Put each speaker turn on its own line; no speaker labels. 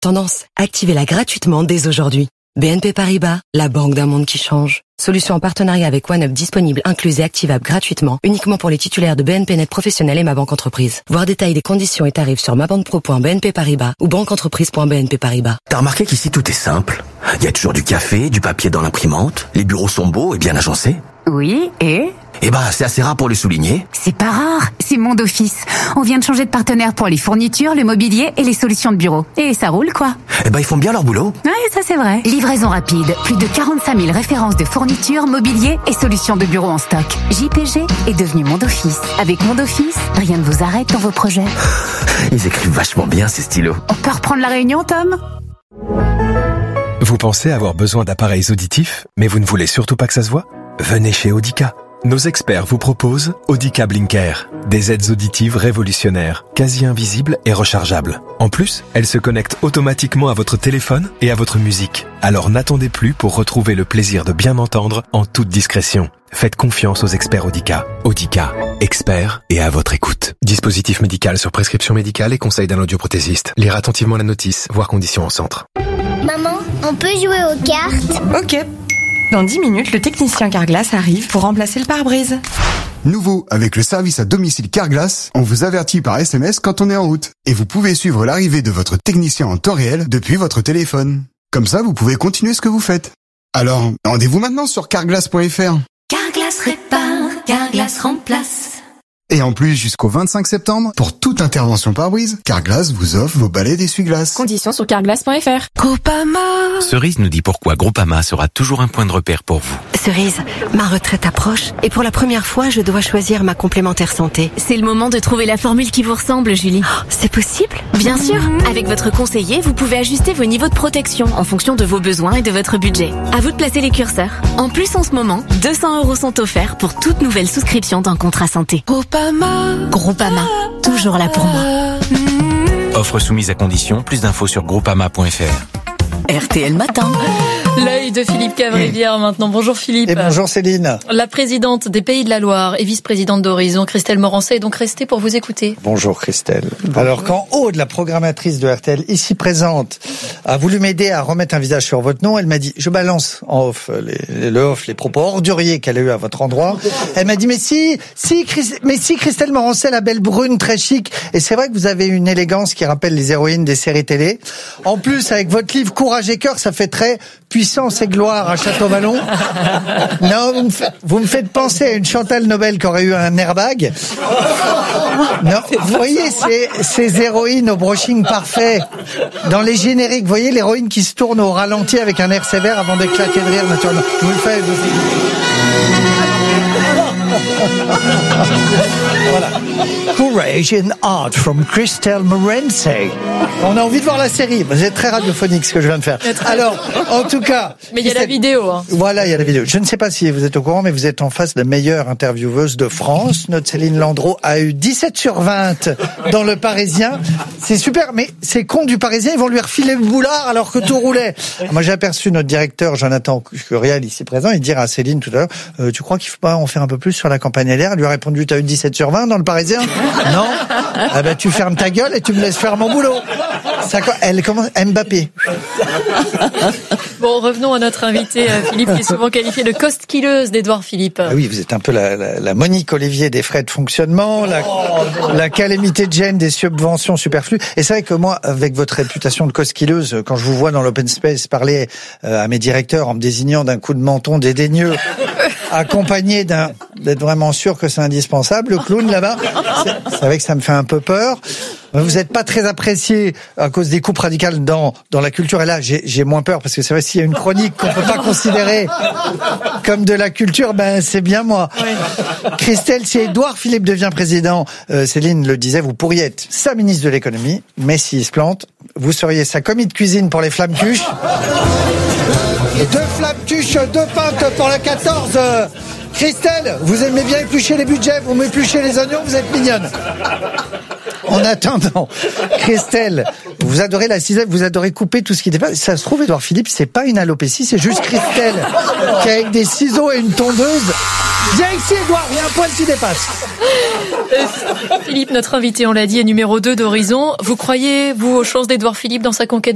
Tendance, activez-la gratuitement dès aujourd'hui. BNP Paribas, la banque d'un monde qui change. Solution en partenariat avec OneUp disponible, incluse et activable gratuitement, uniquement pour les titulaires de BNP Net Professionnel et Ma Banque Entreprise. Voir détails des conditions et tarifs sur mabanquepro.bnp Paribas ou banqueentreprise.bnp Paribas.
T'as remarqué qu'ici tout est simple? Il y a toujours du café, du papier dans l'imprimante, les bureaux sont beaux et bien agencés.
Oui, et
c'est assez rare pour le souligner.
c'est pas rare, c'est Monde Office. On vient de changer de partenaire pour les fournitures, le mobilier et les solutions de bureau. Et ça roule, quoi.
Ils font bien leur boulot.
Ouais, ça c'est vrai. Livraison rapide, plus de 45 000 références de fournitures, mobilier et solutions de bureau en stock. JPG est devenu Monde Office. Avec Monde Office, rien ne vous arrête dans vos projets.
Ils écrivent vachement bien ces stylos.
On peut reprendre la réunion, Tom ?
Vous pensez avoir besoin d'appareils auditifs, mais vous ne voulez surtout pas que ça se voit ? Venez chez Audica. Nos experts vous proposent Audica Blinker, des aides auditives révolutionnaires, quasi invisibles et rechargeables. En plus, elles se connectent automatiquement à votre téléphone et à votre musique. Alors n'attendez plus pour retrouver le plaisir de bien entendre en toute discrétion. Faites confiance aux experts Audica. Audica, experts et à votre écoute. Dispositif médical sur prescription médicale et conseil d'un audioprothésiste. Lire attentivement la notice, voir conditions en centre.
Maman, on peut jouer aux cartes?
Ok. Dans 10 minutes, le technicien Carglass arrive pour remplacer le pare-brise.
Nouveau, avec le service à domicile Carglass, on vous avertit par SMS quand on est en route. Et vous pouvez suivre l'arrivée de votre technicien en temps réel depuis votre téléphone. Comme ça, vous pouvez continuer ce que vous faites. Alors, rendez-vous maintenant sur carglass.fr.
Carglass répare, Carglass remplace.
Et en plus, jusqu'au 25 septembre, pour toute intervention pare-brise, Carglass vous offre vos balais d'essuie-glace.
Conditions sur carglass.fr.
Groupama.
Cerise nous dit pourquoi Groupama sera toujours un point de repère pour vous.
Cerise, ma retraite approche et pour la première fois, je dois choisir ma complémentaire santé.
C'est le moment de trouver la formule qui vous ressemble, Julie.
Oh, c'est possible ?
Bien sûr. Avec votre conseiller, vous pouvez ajuster vos niveaux de protection en fonction de vos besoins et de votre budget. À vous de placer les curseurs. En plus, en ce moment, 200 € sont offerts pour toute nouvelle souscription d'un contrat santé. Groupama, toujours là pour moi.
Offre soumise à condition, plus d'infos sur groupama.fr.
RTL Matin.
L'œil de Philippe Cavrivière maintenant. Bonjour Philippe.
Et bonjour Céline.
La présidente des Pays de la Loire et vice-présidente d'Horizon, Christelle Morancet, est donc restée pour vous écouter.
Bonjour Christelle.
Bonjour.
Alors quand Aude, la programmatrice de RTL, ici présente, a voulu m'aider à remettre un visage sur votre nom, elle m'a dit, je balance en off les propos orduriers qu'elle a eu à votre endroit. Elle m'a dit, mais si Christelle Morancet, la belle brune très chic, et c'est vrai que vous avez une élégance qui rappelle les héroïnes des séries télé. En plus, avec votre livre Courage et cœur, ça fait très puissance et gloire à Château-Vallon. Non, vous me faites penser à une Chantal Nobel qui aurait eu un airbag. Non, vous voyez ces héroïnes au brushing parfait dans les génériques. Vous voyez l'héroïne qui se tourne au ralenti avec un air sévère avant d'éclater de rire naturellement. Vous le faites. Voilà. Courage and Art from Christelle Morancet. On a envie de voir la série. C'est très radiophonique ce que je viens de faire. Alors, en tout cas.
Mais il y a la vidéo. Hein.
Voilà, il y a la vidéo. Je ne sais pas si vous êtes au courant, mais vous êtes en face de la meilleure intervieweuse de France. Notre Céline Landreau a eu 17 sur 20 dans Le Parisien. C'est super, mais ces cons du Parisien, ils vont lui refiler le boulard alors que tout roulait. Alors, moi, j'ai aperçu notre directeur, Jonathan Curiel, ici présent, il dire à Céline tout à l'heure, tu crois qu'il faut pas en faire un peu plus sur la campagne LR? Elle lui a répondu, tu as eu 17 sur 20 dans Le Parisien? Non? Ah ben, tu fermes ta gueule et tu me laisses faire mon boulot. Elle commence Mbappé.
Bon, revenons à notre invité, Philippe, qui est souvent qualifié de cost-killeuse d'Édouard Philippe.
Ah oui, vous êtes un peu la Monique Olivier des frais de fonctionnement, la calamité de Jane des subventions superflues. Et c'est vrai que moi, avec votre réputation de cost-killeuse, quand je vous vois dans l'open space parler à mes directeurs en me désignant d'un coup de menton dédaigneux, accompagné d'être vraiment sûr que c'est indispensable, le clown là-bas, c'est vrai que ça me fait un peu peur. Vous n'êtes pas très apprécié à cause des coupes radicales dans la culture. Et là, j'ai moins peur parce que c'est vrai, s'il y a une chronique qu'on peut pas considérer comme de la culture, ben c'est bien moi. Oui. Christelle, si Édouard Philippe devient président, Céline le disait, vous pourriez être sa ministre de l'économie, mais s'il se plante, vous seriez sa commis de cuisine pour les flammes-cuches. 2 flammes-cuches, 2 pintes pour le 14. Christelle, vous aimez bien éplucher les budgets, vous m'épluchez les oignons, vous êtes mignonne. En attendant, Christelle, vous adorez la cisaille, vous adorez couper tout ce qui dépasse. Ça se trouve, Édouard Philippe, c'est pas une alopécie, c'est juste Christelle qui avec des ciseaux et une tondeuse. Viens ici, Édouard, il y a un poil qui dépasse.
Philippe, notre invité, on l'a dit, est numéro 2 d'Horizon. Vous croyez, vous, aux chances d'Édouard Philippe dans sa conquête de l'Élysée ?